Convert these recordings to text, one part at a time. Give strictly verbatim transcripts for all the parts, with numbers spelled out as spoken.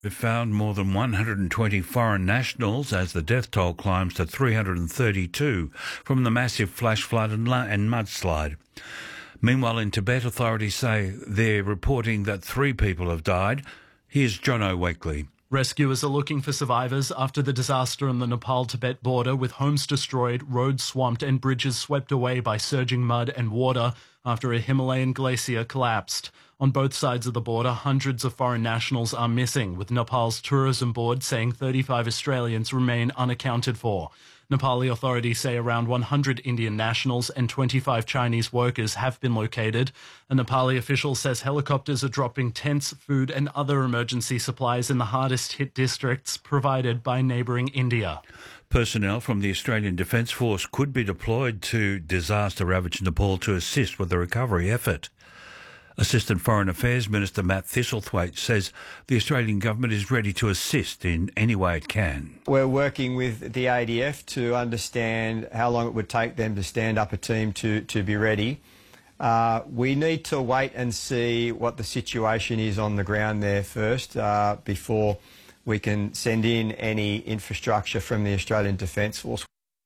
We've found more than one hundred twenty foreign nationals as the death toll climbs to three hundred thirty-two from the massive flash flood and, la- and mudslide. Meanwhile, in Tibet, authorities say they're reporting that three people have died. Here's John O'Wakely. Rescuers are looking for survivors after the disaster on the Nepal-Tibet border, with homes destroyed, roads swamped and bridges swept away by surging mud and water after a Himalayan glacier collapsed. On both sides of the border, hundreds of foreign nationals are missing, with Nepal's tourism board saying thirty-five Australians remain unaccounted for. Nepali authorities say around one hundred Indian nationals and twenty-five Chinese workers have been located. A Nepali official says helicopters are dropping tents, food and other emergency supplies in the hardest hit districts provided by neighbouring India. Personnel from the Australian Defence Force could be deployed to disaster-ravaged Nepal to assist with the recovery effort. Assistant Foreign Affairs Minister Matt Thistlethwaite says the Australian government is ready to assist in any way it can. We're working with the A D F to understand how long it would take them to stand up a team to, to be ready. Uh, we need to wait and see what the situation is on the ground there first uh, before we can send in any infrastructure from the Australian Defence Force.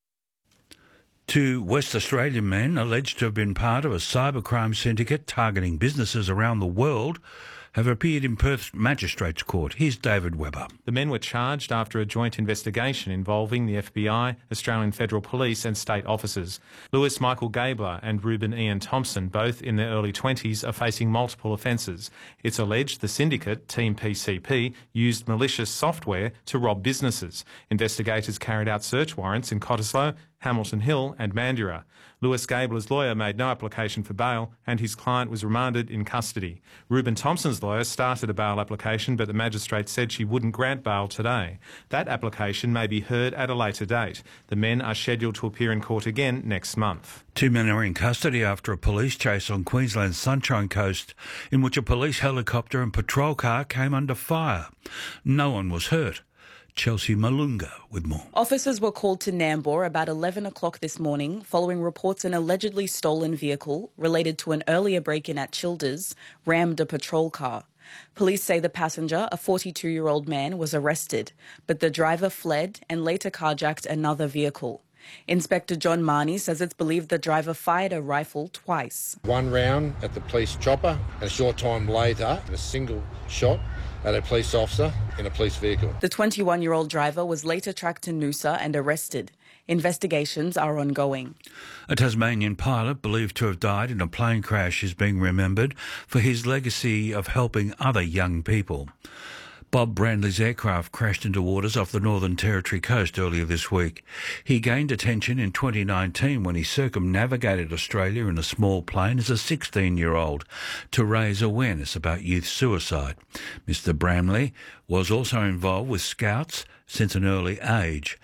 Two West Australian men alleged to have been part of a cybercrime syndicate targeting businesses around the world have appeared in Perth's Magistrates Court. Here's David Webber. The men were charged after a joint investigation involving the F B I, Australian Federal Police and state officers. Lewis Michael Gabler and Reuben Ian Thompson, both in their early twenties, are facing multiple offences. It's alleged the syndicate, Team P C P, used malicious software to rob businesses. Investigators carried out search warrants in Cottesloe, Hamilton Hill and Mandurah. Lewis Gabler's lawyer made no application for bail and his client was remanded in custody. Reuben Thompson's lawyer started a bail application, but the magistrate said she wouldn't grant bail today. That application may be heard at a later date. The men are scheduled to appear in court again next month. Two men are in custody after a police chase on Queensland's Sunshine Coast in which a police helicopter and patrol car came under fire. No one was hurt. Chelsea Malunga with more. Officers were called to Nambour about eleven o'clock this morning following reports an allegedly stolen vehicle related to an earlier break-in at Childers rammed a patrol car. Police say the passenger, a forty-two-year-old man, was arrested, but the driver fled and later carjacked another vehicle. Inspector John Marnie says it's believed the driver fired a rifle twice. One round at the police chopper and a short time later, a single shot at a police officer in a police vehicle. The twenty-one-year-old driver was later tracked to Noosa and arrested. Investigations are ongoing. A Tasmanian pilot believed to have died in a plane crash is being remembered for his legacy of helping other young people. Bob Brandley's aircraft crashed into waters off the Northern Territory coast earlier this week. He gained attention in twenty nineteen when he circumnavigated Australia in a small plane as a sixteen-year-old to raise awareness about youth suicide. Mister Bramley was also involved with Scouts since an early age.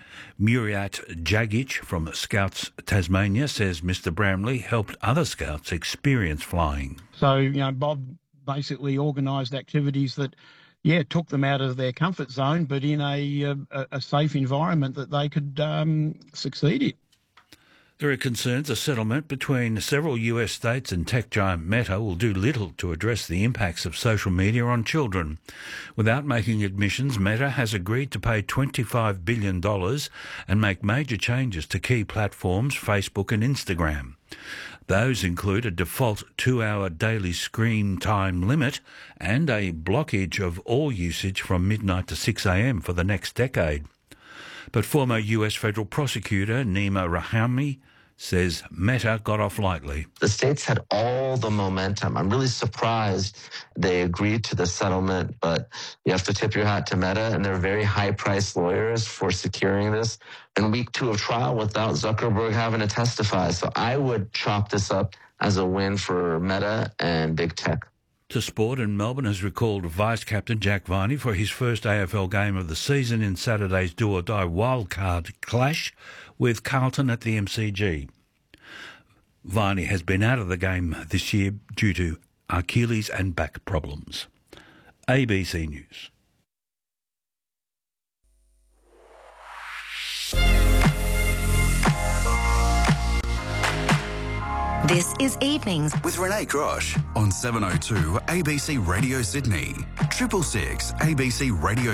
Muriat Jagic from Scouts Tasmania says Mister Bramley helped other Scouts experience flying. So, you know, Bob basically organised activities that Yeah, took them out of their comfort zone, but in a, a, a safe environment that they could um, succeed in. There are concerns a settlement between several U S states and tech giant Meta will do little to address the impacts of social media on children. Without making admissions, Meta has agreed to pay twenty-five billion dollars and make major changes to key platforms, Facebook and Instagram. Those include a default two-hour daily screen time limit and a blockage of all usage from midnight to six a m for the next decade. But former U S federal prosecutor Nima Rahami says Meta got off lightly. The states had all the momentum. I'm really surprised they agreed to the settlement, but you have to tip your hat to Meta, and they're very high-priced lawyers for securing this in week two of trial without Zuckerberg having to testify. So I would chalk this up as a win for Meta and big tech. To sport, and Melbourne has recalled Vice-Captain Jack Viney for his first A F L game of the season in Saturday's do-or-die wildcard clash with Carlton at the M C G. Viney has been out of the game this year due to Achilles and back problems. A B C News. This is Evenings with Renee Crosh on seven oh two A B C Radio Sydney, triple six A B C Radio